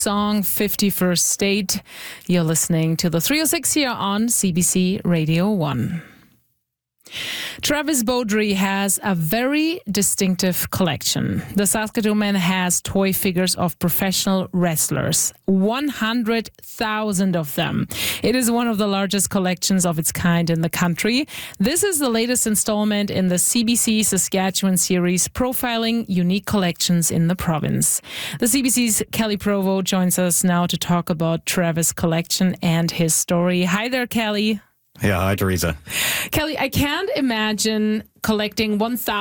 Song 51st State. You're listening to the 306 here on CBC Radio 1. Travis Beaudry has a very distinctive collection. The Saskatoon has toy figures of professional wrestlers, 100,000 of them. It is one of the largest collections of its kind in the country. This is the latest installment in the CBC Saskatchewan series, profiling unique collections in the province. The CBC's Kelly Provo joins us now to talk about Travis' collection and his story. Hi there, Kelly. Yeah, hi, Teresa. Kelly, I can't imagine collecting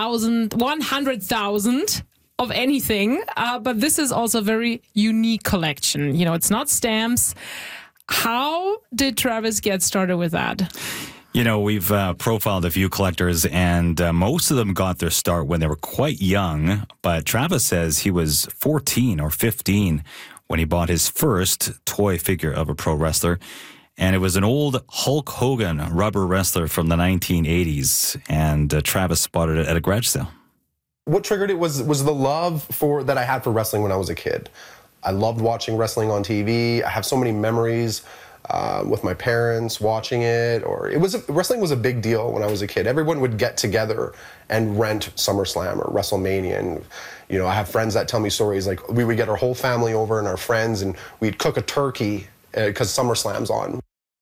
100,000 of anything, but this is also a very unique collection. You know, it's not stamps. How did Travis get started with that? You know, we've profiled a few collectors, and most of them got their start when they were quite young. But Travis says he was 14 or 15 when he bought his first toy figure of a pro wrestler. And it was an old Hulk Hogan rubber wrestler from the 1980s. And Travis spotted it at a garage sale. What triggered it was the love that I had for wrestling when I was a kid. I loved watching wrestling on TV. I have so many memories with my parents watching it. Wrestling was a big deal when I was a kid. Everyone would get together and rent SummerSlam or WrestleMania. And, you know, I have friends that tell me stories like we would get our whole family over and our friends, and we'd cook a turkey because SummerSlam's on.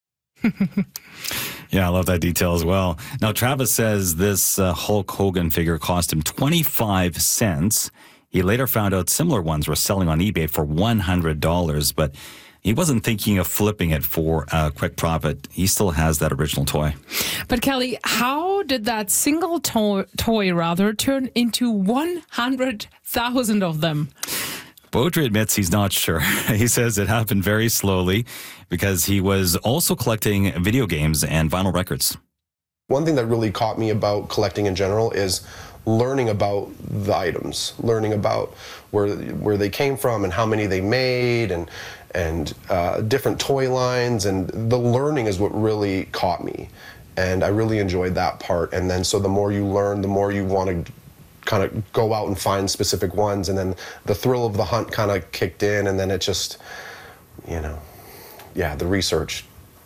Yeah, I love that detail as well. Now, Travis says this Hulk Hogan figure cost him 25 cents. He later found out similar ones were selling on eBay for $100, but he wasn't thinking of flipping it for a quick profit. He still has that original toy. But Kelly, how did that single toy turn into 100,000 of them? Beaudry admits he's not sure. He says it happened very slowly because he was also collecting video games and vinyl records. One thing that really caught me about collecting in general is learning about the items, learning about where they came from and how many they made, and different toy lines, and the learning is what really caught me. And I really enjoyed that part. And then so the more you learn, the more you want to kind of go out and find specific ones, and then the thrill of the hunt kind of kicked in, and then it just, you know, yeah, the research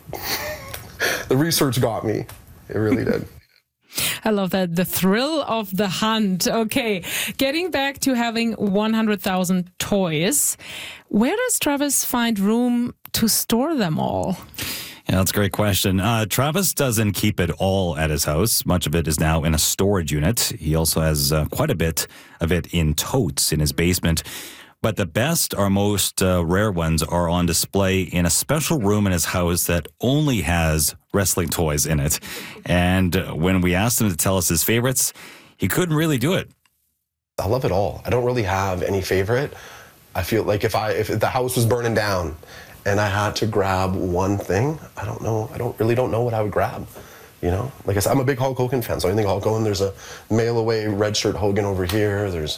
got me. It really did. I love that. The thrill of the hunt. Okay, getting back to having 100,000 toys, where does Travis find room to store them all? Yeah, that's a great question. Travis doesn't keep it all at his house. Much of it is now in a storage unit. He also has quite a bit of it in totes in his basement. But the best or most rare ones are on display in a special room in his house that only has wrestling toys in it. And when we asked him to tell us his favorites, he couldn't really do it. I love it all. I don't really have any favorite. I feel like if the house was burning down and I had to grab one thing, I don't know what I would grab. You know, like I said, I'm a big Hulk Hogan fan, so anything Hulk Hogan, there's a mail away red shirt Hogan over here. There's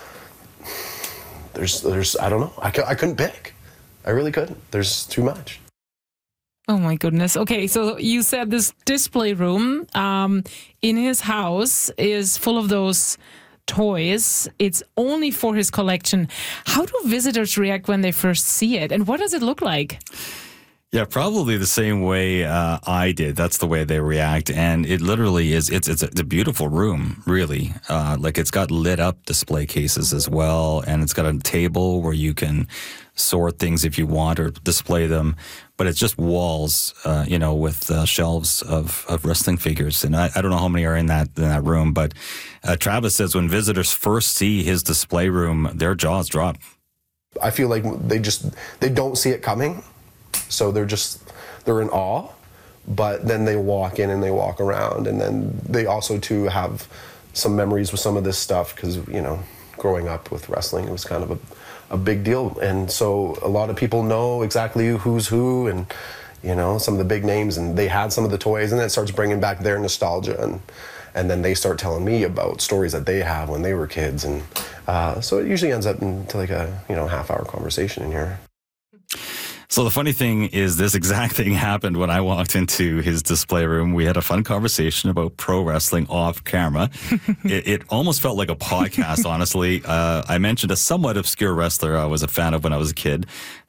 I don't know. I couldn't pick. I really couldn't. There's too much. Oh my goodness. Okay, so you said this display room in his house is full of those toys. It's only for his collection. How do visitors react when they first see it? And what does it look like? Yeah, probably the same way I did. That's the way they react. And it literally is, it's a beautiful room, really. Like it's got lit up display cases as well. And it's got a table where you can sort things if you want or display them. But it's just walls, with shelves of wrestling figures. And I don't know how many are in that room. But Travis says when visitors first see his display room, their jaws drop. I feel like they don't see it coming. So they're in awe, but then they walk in and they walk around, and then they also too have some memories with some of this stuff because, you know, growing up with wrestling, it was kind of a big deal. And so a lot of people know exactly who's who and, you know, some of the big names, and they had some of the toys, and then it starts bringing back their nostalgia, and then they start telling me about stories that they have when they were kids. And so it usually ends up into like a, half-hour conversation in here. So So the funny thing is this exact thing happened when I walked into his display room. We had a fun conversation about pro wrestling off camera. It almost felt like a podcast, honestly. I mentioned a somewhat obscure wrestler I was a fan of when I was a kid.